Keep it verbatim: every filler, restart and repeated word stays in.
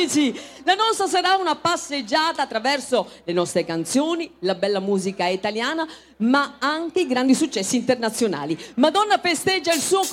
amici, la nostra sarà una passeggiata attraverso le nostre canzoni, la bella musica italiana, ma anche i grandi successi internazionali. Madonna festeggia il suo